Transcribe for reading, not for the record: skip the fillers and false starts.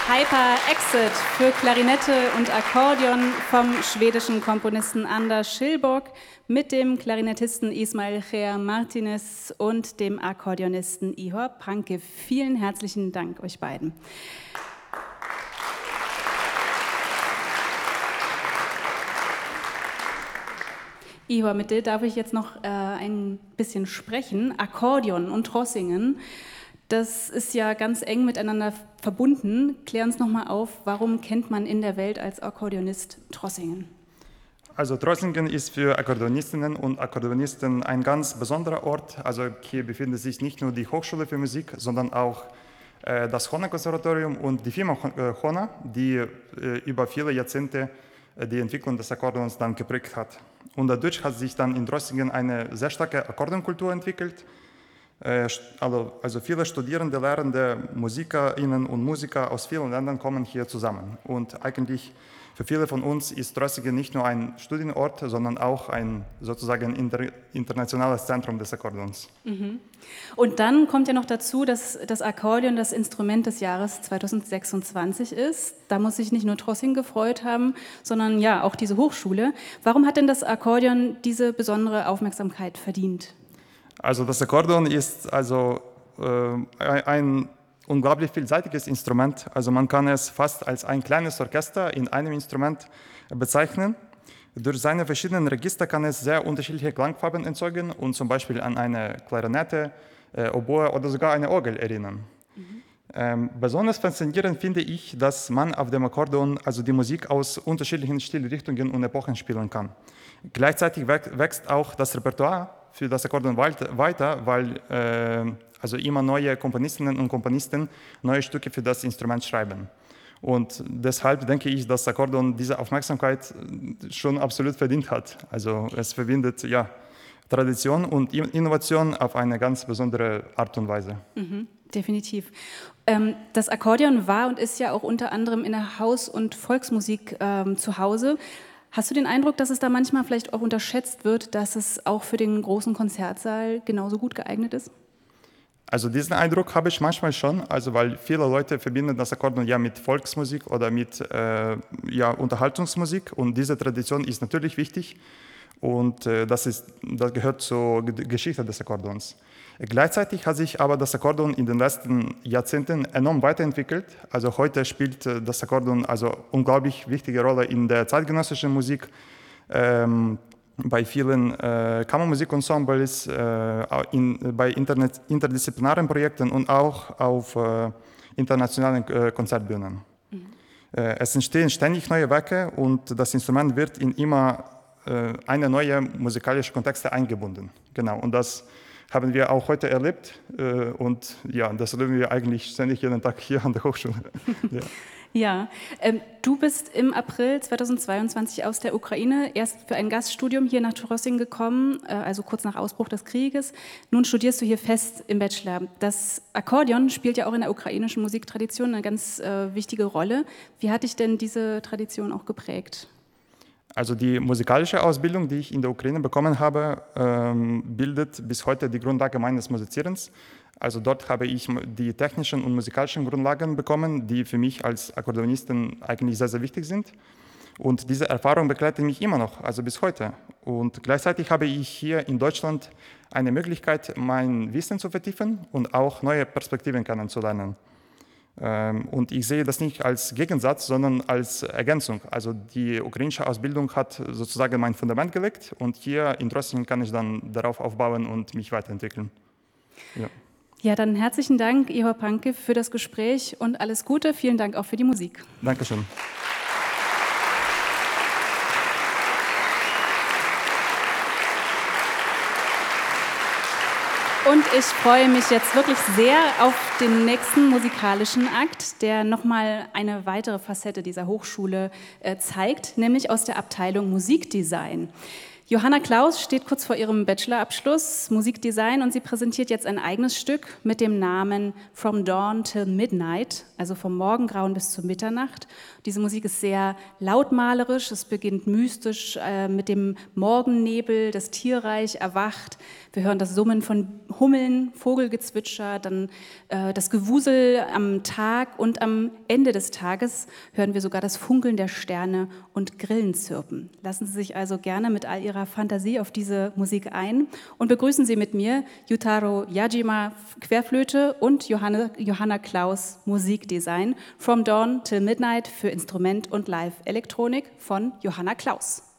Hyper Exit für Klarinette und Akkordeon vom schwedischen Komponisten Anders Schillborg mit dem Klarinettisten Ismail Cher Martinez und dem Akkordeonisten Ihor Panke. Vielen herzlichen Dank euch beiden. Ihor, mit dir darf ich jetzt noch ein bisschen sprechen. Akkordeon und Trossingen, das ist ja ganz eng miteinander verbunden. Klär uns noch mal auf, warum kennt man in der Welt als Akkordeonist Trossingen? Also Trossingen ist für Akkordeonistinnen und Akkordeonisten ein ganz besonderer Ort. Also hier befindet sich nicht nur die Hochschule für Musik, sondern auch das Hona-Konservatorium und die Firma Hona, die über viele Jahrzehnte die Entwicklung des Akkordeons dann geprägt hat. Und dadurch hat sich dann in Trossingen eine sehr starke Akkordeonkultur entwickelt. Also viele Studierende, Lehrende, Musikerinnen und Musiker aus vielen Ländern kommen hier zusammen. Und eigentlich für viele von uns ist Trossingen nicht nur ein Studienort, sondern auch ein sozusagen internationales Zentrum des Akkordeons. Mhm. Und dann kommt ja noch dazu, dass das Akkordeon das Instrument des Jahres 2026 ist. Da muss sich nicht nur Trossingen gefreut haben, sondern ja auch diese Hochschule. Warum hat denn das Akkordeon diese besondere Aufmerksamkeit verdient? Also das Akkordeon ist ein unglaublich vielseitiges Instrument. Also man kann es fast als ein kleines Orchester in einem Instrument bezeichnen. Durch seine verschiedenen Register kann es sehr unterschiedliche Klangfarben erzeugen und zum Beispiel an eine Klarinette, Oboe oder sogar eine Orgel erinnern. Besonders faszinierend finde ich, dass man auf dem Akkordeon also die Musik aus unterschiedlichen Stilrichtungen und Epochen spielen kann. Gleichzeitig wächst auch das Repertoire für das Akkordeon weiter, weil also immer neue Komponistinnen und Komponisten neue Stücke für das Instrument schreiben. Und deshalb denke ich, dass Akkordeon diese Aufmerksamkeit schon absolut verdient hat. Also es verbindet ja Tradition und Innovation auf eine ganz besondere Art und Weise. Mhm, definitiv. Das Akkordeon war und ist ja auch unter anderem in der Haus- und Volksmusik zu Hause. Hast du den Eindruck, dass es da manchmal vielleicht auch unterschätzt wird, dass es auch für den großen Konzertsaal genauso gut geeignet ist? Also diesen Eindruck habe ich manchmal schon, also weil viele Leute verbinden das Akkordeon ja mit Volksmusik oder mit Unterhaltungsmusik und diese Tradition ist natürlich wichtig und das gehört zur Geschichte des Akkordeons. Gleichzeitig hat sich aber das Akkordeon in den letzten Jahrzehnten enorm weiterentwickelt. Also heute spielt das Akkordeon also unglaublich wichtige Rolle in der zeitgenössischen Musik, bei vielen Kammermusikensembles, bei interdisziplinären Projekten und auch auf internationalen Konzertbühnen. Mhm. Es entstehen ständig neue Werke und das Instrument wird in immer eine neue musikalische Kontexte eingebunden. Genau, und das haben wir auch heute erlebt und ja, das erleben wir eigentlich ständig jeden Tag hier an der Hochschule. Ja. Ja, du bist im April 2022 aus der Ukraine erst für ein Gaststudium hier nach Trossingen gekommen, also kurz nach Ausbruch des Krieges. Nun studierst du hier fest im Bachelor. Das Akkordeon spielt ja auch in der ukrainischen Musiktradition eine ganz wichtige Rolle. Wie hat dich denn diese Tradition auch geprägt? Also die musikalische Ausbildung, die ich in der Ukraine bekommen habe, bildet bis heute die Grundlage meines Musizierens. Also dort habe ich die technischen und musikalischen Grundlagen bekommen, die für mich als Akkordeonisten eigentlich sehr, sehr wichtig sind. Und diese Erfahrung begleitet mich immer noch, also bis heute. Und gleichzeitig habe ich hier in Deutschland eine Möglichkeit, mein Wissen zu vertiefen und auch neue Perspektiven kennenzulernen. Und ich sehe das nicht als Gegensatz, sondern als Ergänzung. Also die ukrainische Ausbildung hat sozusagen mein Fundament gelegt und hier in Trossingen kann ich dann darauf aufbauen und mich weiterentwickeln. Ja. Ja, dann herzlichen Dank, Ihor Panke, für das Gespräch und alles Gute. Vielen Dank auch für die Musik. Dankeschön. Und ich freue mich jetzt wirklich sehr auf den nächsten musikalischen Akt, der nochmal eine weitere Facette dieser Hochschule zeigt, nämlich aus der Abteilung Musikdesign. Johanna Klaus steht kurz vor ihrem Bachelorabschluss Musikdesign und sie präsentiert jetzt ein eigenes Stück mit dem Namen From Dawn Till Midnight, also vom Morgengrauen bis zur Mitternacht. Diese Musik ist sehr lautmalerisch, es beginnt mystisch mit dem Morgennebel, das Tierreich erwacht, Wir hören das Summen von Hummeln, Vogelgezwitscher, dann das Gewusel am Tag und am Ende des Tages hören wir sogar das Funkeln der Sterne und Grillenzirpen. Lassen Sie sich also gerne mit all Ihrer Fantasie auf diese Musik ein und begrüßen Sie mit mir Yutaro Yajima, Querflöte, und Johanna Klaus, Musikdesign, From Dawn Till Midnight für Instrument und Live-Elektronik von Johanna Klaus.